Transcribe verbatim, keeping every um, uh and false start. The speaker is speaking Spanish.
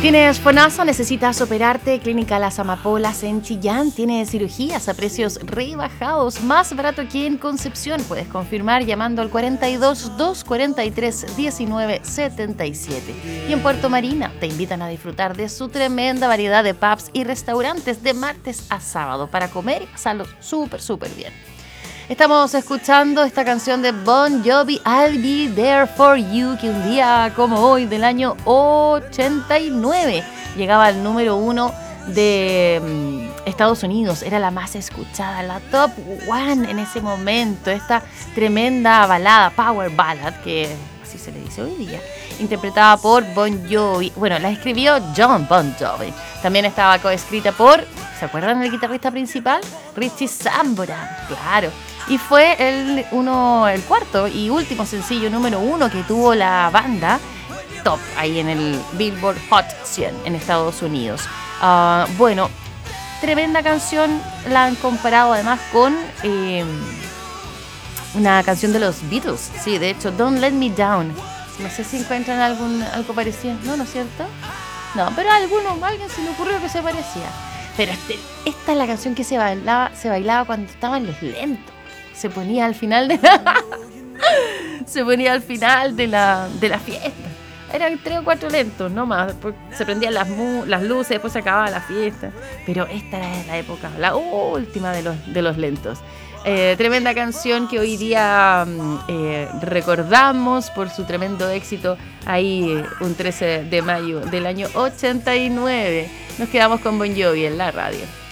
¿Tienes FONASA? ¿Necesitas operarte? Clínica Las Amapolas en Chillán tiene cirugías a precios rebajados, más barato que en Concepción. Puedes confirmar llamando al cuarenta y dos, doscientos cuarenta y tres, diecinueve setenta y siete. Y en Puerto Marina te invitan a disfrutar de su tremenda variedad de pubs y restaurantes de martes a sábado para comer y pasarlo súper, súper bien. Estamos escuchando esta canción de Bon Jovi, I'll Be There For You, que un día como hoy del año ochenta y nueve llegaba al número uno de um, Estados Unidos. Era la más escuchada, la top one en ese momento. Esta tremenda balada, power ballad, que así se le dice hoy día, interpretada por Bon Jovi. Bueno, la escribió John Bon Jovi. También estaba coescrita por, ¿se acuerdan del guitarrista principal? Richie Sambora, claro. Y fue el, uno, el cuarto y último sencillo número uno que tuvo la banda, top ahí en el Billboard Hot cien en Estados Unidos. Uh, bueno, tremenda canción, la han comparado además con eh, una canción de los Beatles. Sí, de hecho, Don't Let Me Down. No sé si encuentran algún, algo parecido. No, ¿no es cierto? No, pero a alguno, a alguien se le ocurrió que se parecía. Pero este, esta es la canción que se bailaba, se bailaba cuando estaban los lentos. Se ponía al final de la, se ponía al final de la, de la fiesta. Eran tres o cuatro lentos, no más. Se prendían las, mu- las luces, después se acababa la fiesta. Pero esta era la época, la última de los, de los lentos. Eh, tremenda canción que hoy día eh, recordamos por su tremendo éxito ahí un trece de mayo del año ochenta y nueve. Nos quedamos con Bon Jovi en la radio.